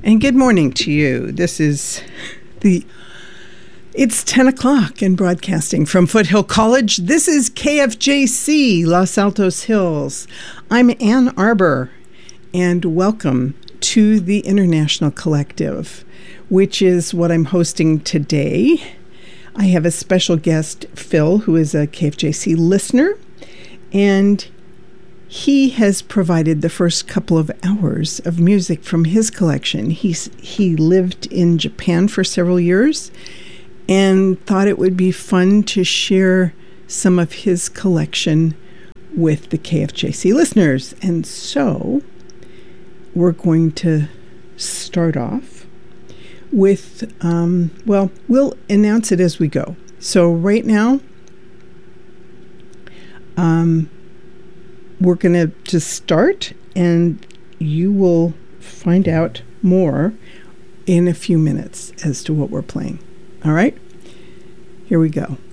And good morning to you. It's 10 o'clock and broadcasting from Foothill College. This is KFJC, Los Altos Hills. I'm Ann Arbor, and welcome to the International Collective, which is what I'm hosting today. I have a special guest, Phil, who is a KFJC listener, and he has provided the first couple of hours of music from his collection. He lived in Japan for several years and thought it would be fun to share some of his collection with the KFJC listeners. And so we're going to start off with, we'll announce it as we go. So right now, we're going to just start, and you will find out more in a few minutes as to what we're playing. All right, here we go.